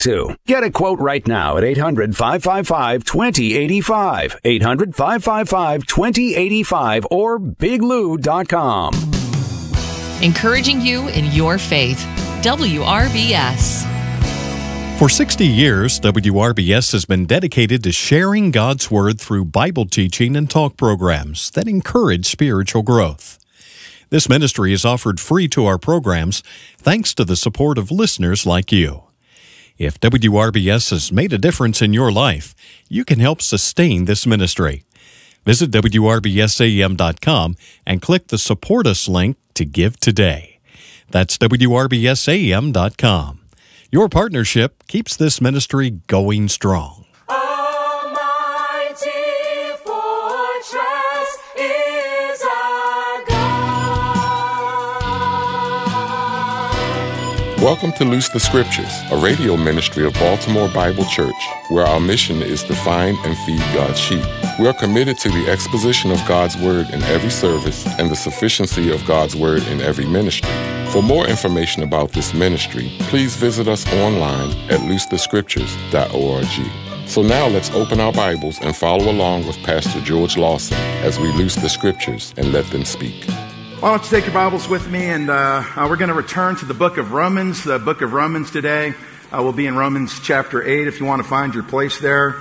too. Get a quote right now at 800-555-2085, 800-555-2085, or biglou.com. Encouraging you in your faith. WRBS. For 60 years, WRBS has been dedicated to sharing God's Word through Bible teaching and talk programs that encourage spiritual growth. This ministry is offered free to our programs thanks to the support of listeners like you. If WRBS has made a difference in your life, you can help sustain this ministry. Visit WRBSAM.com and click the Support Us link to give today. That's WRBSAM.com. Your partnership keeps this ministry going strong. Welcome to Loose the Scriptures, a radio ministry of Baltimore Bible Church, where our mission is to find and feed God's sheep. We are committed to the exposition of God's Word in every service and the sufficiency of God's Word in every ministry. For more information about this ministry, please visit us online at loosethescriptures.org. So now let's open our Bibles and follow along with Pastor George Lawson as we loose the Scriptures and let them speak. Why don't you take your Bibles with me, and we're going to return to the book of Romans. The book of Romans today will be in Romans chapter 8 if you want to find your place there.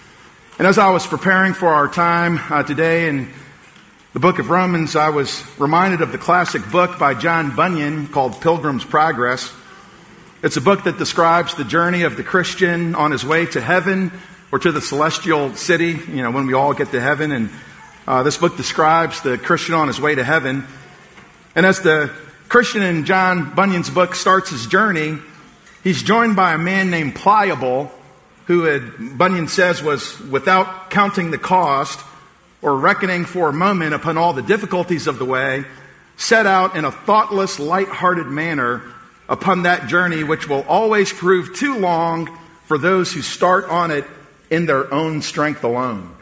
And as I was preparing for our time today in the book of Romans, I was reminded of the classic book by John Bunyan called Pilgrim's Progress. It's a book that describes the journey of the Christian on his way to heaven or to the celestial city, when we all get to heaven. And this book describes the Christian on his way to heaven. And as the Christian in John Bunyan's book starts his journey, he's joined by a man named Pliable, who Bunyan says was without counting the cost or reckoning for a moment upon all the difficulties of the way, set out in a thoughtless, light-hearted manner upon that journey which will always prove too long for those who start on it in their own strength alone.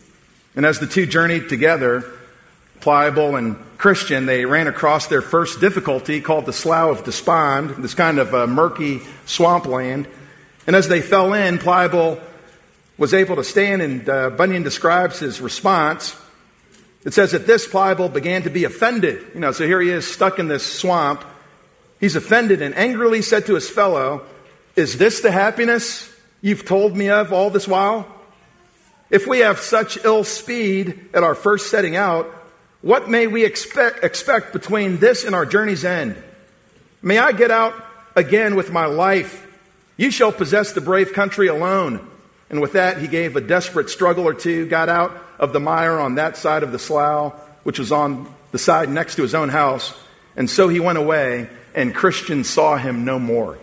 And as the two journeyed together, Pliable and Christian, they ran across their first difficulty called the Slough of Despond, this kind of murky swampland. And as they fell in, Pliable was able to stand, and Bunyan describes his response. It says that this Pliable began to be offended. So here he is stuck in this swamp. He's offended and angrily said to his fellow, "Is this the happiness you've told me of all this while? If we have such ill speed at our first setting out, what may we expect between this and our journey's end? May I get out again with my life? You shall possess the brave country alone." And with that, he gave a desperate struggle or two, got out of the mire on that side of the slough, which was on the side next to his own house. And so he went away, and Christian saw him no more.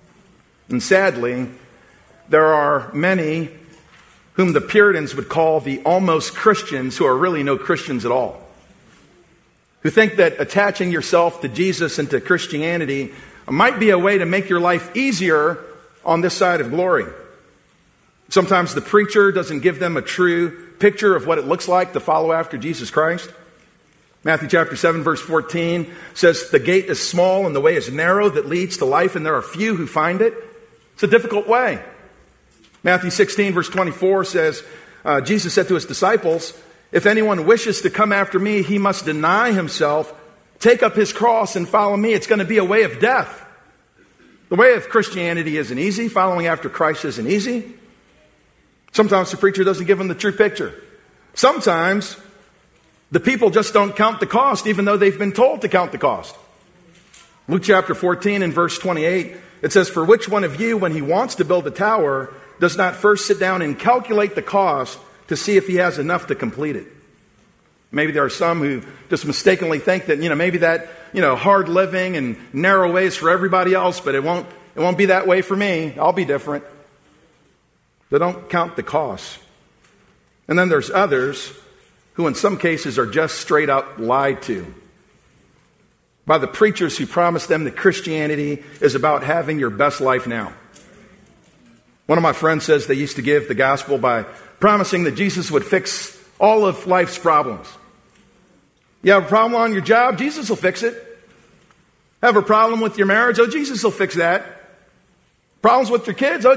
And sadly, there are many whom the Puritans would call the almost Christians, who are really no Christians at all, who think that attaching yourself to Jesus and to Christianity might be a way to make your life easier on this side of glory. Sometimes the preacher doesn't give them a true picture of what it looks like to follow after Jesus Christ. Matthew chapter 7, verse 14 says, "The gate is small and the way is narrow that leads to life, and there are few who find it." It's a difficult way. Matthew 16, verse 24 says, Jesus said to his disciples, "If anyone wishes to come after me, he must deny himself, take up his cross, and follow me." It's going to be a way of death. The way of Christianity isn't easy. Following after Christ isn't easy. Sometimes the preacher doesn't give them the true picture. Sometimes the people just don't count the cost, even though they've been told to count the cost. Luke chapter 14 and verse 28, it says, "For which one of you, when he wants to build a tower, does not first sit down and calculate the cost to see if he has enough to complete it?" Maybe there are some who just mistakenly think that, maybe that, hard living and narrow ways for everybody else, but it won't be that way for me. I'll be different. They don't count the cost. And then there's others who in some cases are just straight up lied to by the preachers who promise them that Christianity is about having your best life now. One of my friends says they used to give the gospel by promising that Jesus would fix all of life's problems. You have a problem on your job? Jesus will fix it. Have a problem with your marriage? Oh, Jesus will fix that. Problems with your kids? Oh,